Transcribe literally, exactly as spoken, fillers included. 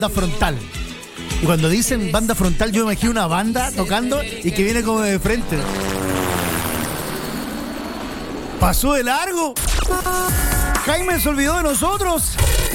banda frontal. Y cuando dicen banda frontal, yo me imagino una banda tocando y que viene como de frente. ¿Pasó de largo? Jaime se olvidó de nosotros.